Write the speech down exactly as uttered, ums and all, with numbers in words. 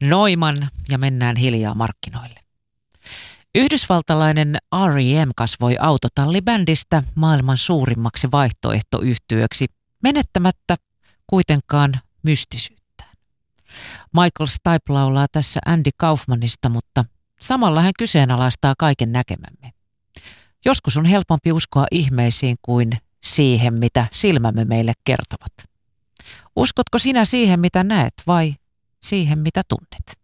Noiman ja mennään hiljaa markkinoille. Yhdysvaltalainen R E M kasvoi autotallibändistä maailman suurimmaksi vaihtoehtoyhtyeeksi, menettämättä kuitenkaan mystisyyttään. Michael Stipe laulaa tässä Andy Kaufmanista, mutta samalla hän kyseenalaistaa kaiken näkemämme. Joskus on helpompi uskoa ihmeisiin kuin siihen, mitä silmämme meille kertovat. Uskotko sinä siihen, mitä näet, vai siihen, mitä tunnet?